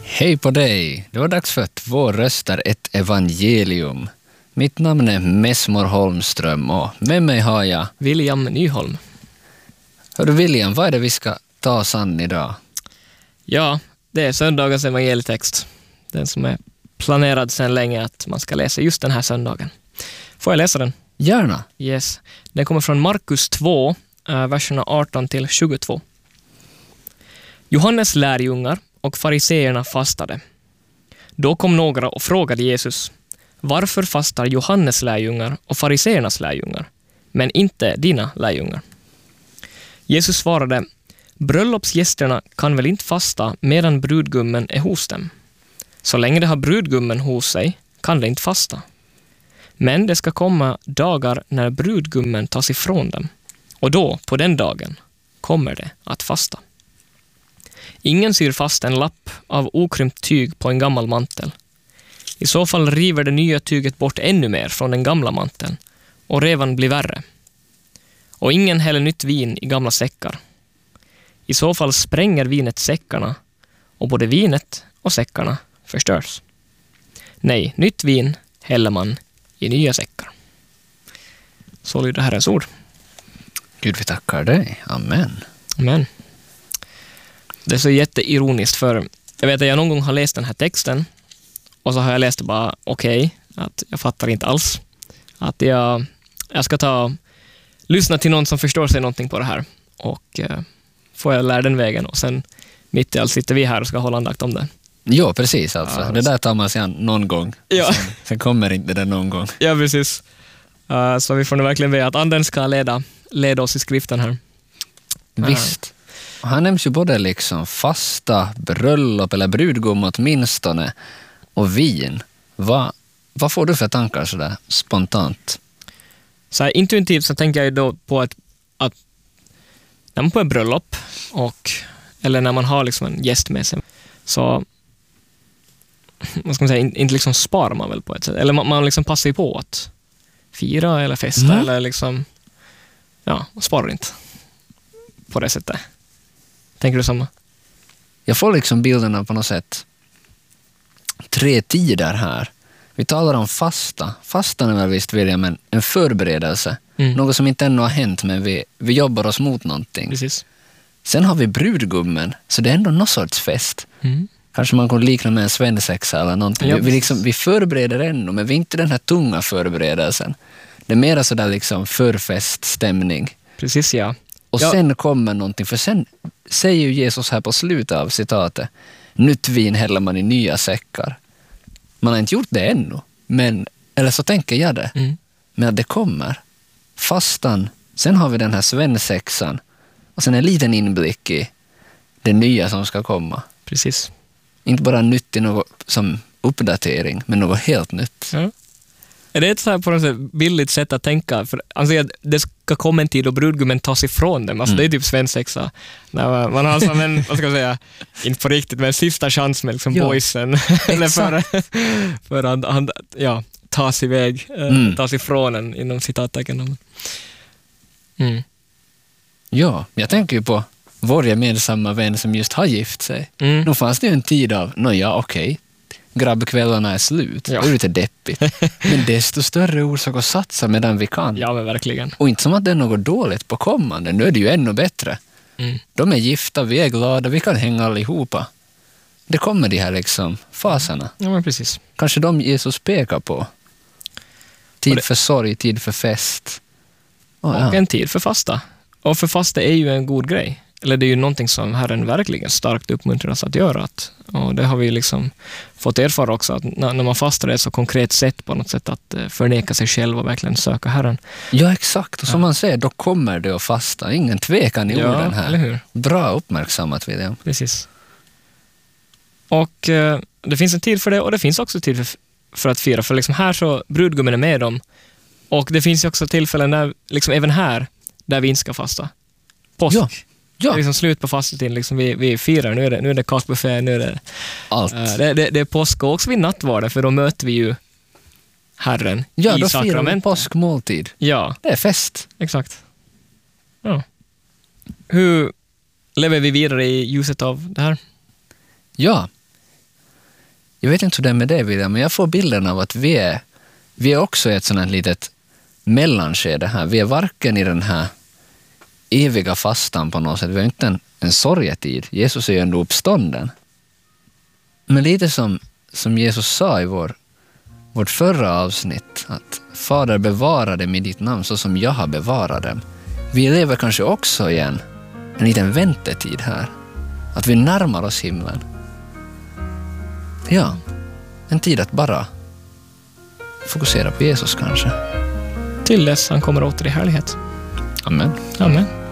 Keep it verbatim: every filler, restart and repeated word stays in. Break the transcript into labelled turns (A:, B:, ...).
A: Hej på dig! Det var dags för Två röster, ett evangelium. Mitt namn är Messmor Holmström och med mig har jag...
B: William Nyholm.
A: Hör du William, vad är det vi ska ta oss an idag?
B: Ja, det är söndagens evangelietext. Den som är planerad sedan länge att man ska läsa just den här söndagen. Får jag läsa den?
A: Gärna.
B: Yes. Den kommer från Markus två, verserna arton till tjugotvå. Johannes lärjungar och fariseerna fastade. Då kom några och frågade Jesus: varför fastar Johannes lärjungar och fariseernas lärjungar, men inte dina lärjungar? Jesus svarade: bröllopsgästerna kan väl inte fasta medan brudgummen är hos dem. Så länge de har brudgummen hos sig kan de inte fasta. Men det ska komma dagar när brudgummen tas ifrån dem, och då, på den dagen, kommer det att fasta. Ingen syr fast en lapp av okrympt tyg på en gammal mantel. I så fall river det nya tyget bort ännu mer från den gamla manteln, och revan blir värre. Och ingen häller nytt vin i gamla säckar. I så fall spränger vinet säckarna, och både vinet och säckarna förstörs. Nej, nytt vin häller man i nya säckar. Så lyder Herrens ord.
A: Gud, vi tackar dig. Amen.
B: Amen. Det är så jätteironiskt, för jag vet att jag någon gång har läst den här texten och så har jag läst det bara okej, okay, att jag fattar inte alls. Att jag, jag ska ta lyssna till någon som förstår sig någonting på det här, och eh, får jag lära den vägen, och sen mitt i allt sitter vi här och ska hålla andakt om det.
A: Ja, precis alltså.
B: Ja,
A: det där tar man sig an någon gång.
B: Ja.
A: Sen, sen kommer inte det någon gång.
B: Ja, precis. Uh, så vi får nu verkligen be att anden ska leda, leda oss i skriften här.
A: Visst. Och här nämns ju både liksom fasta, bröllop eller brudgum åtminstone, och vin. Va, vad får du för tankar sådär spontant?
B: Så här, intuitivt så tänker jag ju då på att, att när man på ett bröllop, och, eller när man har liksom en gäst med sig, så vad ska man säga, inte liksom sparar man väl på ett sätt. Eller man, man liksom passar ju på att fira eller festa, mm. eller liksom, ja, man sparar inte på det sättet. Tänker du samma?
A: Jag får liksom bilderna på något sätt. Tre tider här. Vi talar om fasta. Fastan är väl visst, William, en, en förberedelse. Mm. Något som inte ännu har hänt, men vi, vi jobbar oss mot någonting.
B: Precis.
A: Sen har vi brudgummen, så det är ändå någon sorts fest. Mm. Kanske man kan likna med en svensexa eller någonting. Ja, vi, vi, liksom, vi förbereder ännu, men vi är inte den här tunga förberedelsen. Det är mer sådär liksom förfeststämning.
B: Precis, ja.
A: Och
B: ja.
A: sen kommer någonting, för sen säger ju Jesus här på slutet av citatet: nytt vin häller man i nya säckar. Man har inte gjort det ännu, men, eller så tänker jag det. Mm. Men att det kommer. Fastan, sen har vi den här svensexan, och sen en liten inblick i det nya som ska komma.
B: Precis.
A: Inte bara nytt i något som uppdatering, men något helt nytt.
B: Ja. Är det ett så här på något sätt billigt sätt att tänka? För alltså, att det ska komma en tid och brudgummen tas ifrån dem. Alltså, mm. Det är typ svensexa. När man har som en, vad ska jag säga, inte på riktigt, men sista chans med liksom boysen. Eller för, för att han, ja, tas iväg, mm. tas ifrån en inom citattecken. Mm.
A: Ja, jag tänker ju på vår gemensamma vän som just har gift sig. Mm. Nu fanns det ju en tid av, nåja, okej. Okay. Grabbkvällarna är slut. Ja. Det är lite deppigt. Men desto större orsak att satsa medan vi kan.
B: Ja, men verkligen.
A: Och inte som att det är något dåligt på kommande. Nu är det ju ännu bättre. Mm. De är gifta, vi är glada, vi kan hänga allihopa. Det kommer de här liksom faserna.
B: Ja, men precis.
A: Kanske de Jesus pekar på. Tid det... för sorg, tid för fest. Oh,
B: och ja. En tid för fasta. Och för fasta är ju en god grej. Eller det är ju någonting som Herren verkligen starkt uppmuntrar oss att göra. Att, och det har vi liksom fått erfara också, att när, när man fastar är ett så konkret sätt på något sätt att förneka sig själv och verkligen söka Herren.
A: Ja, exakt. Och som ja. man säger, då kommer det att fasta. Ingen tvekan i
B: ja,
A: orden här.
B: Eller hur?
A: Bra uppmärksammat, William.
B: Precis. Och eh, det finns en tid för det, och det finns också tid för, för att fira. För liksom här så brudgummen är med dem. Och det finns ju också tillfällen där, liksom även här, där vi inte ska fasta. Påsk.
A: Ja. Ja.
B: Det är liksom slut på fastetiden, liksom vi, vi firar, nu är det, nu är det kakbuffé, nu är det
A: allt.
B: Uh, det, det, det är påsk, och också vid nattvarden, för då möter vi ju Herren
A: ja,
B: i
A: då
B: sakramentet.
A: firar vi påskmåltid.
B: Ja.
A: Det är fest.
B: Exakt. Ja. Hur lever vi vidare i ljuset av det här?
A: Ja, jag vet inte hur det är med det, William, men jag får bilden av att vi är, vi är också i ett sådant litet mellanskede här. Vi är varken i den här eviga fastan på något sätt. Vi har inte en, en sorgetid. Jesus är ju ändå uppstånden. Men lite som, som Jesus sa i vår, vårt förra avsnitt, att Fader, bevara dem i ditt namn så som jag har bevarat dem. Vi lever kanske också igen en liten väntetid här. Att vi närmar oss himlen. Ja, en tid att bara fokusera på Jesus kanske.
B: Till dess han kommer åter i härlighet.
A: Amen.
B: Amen.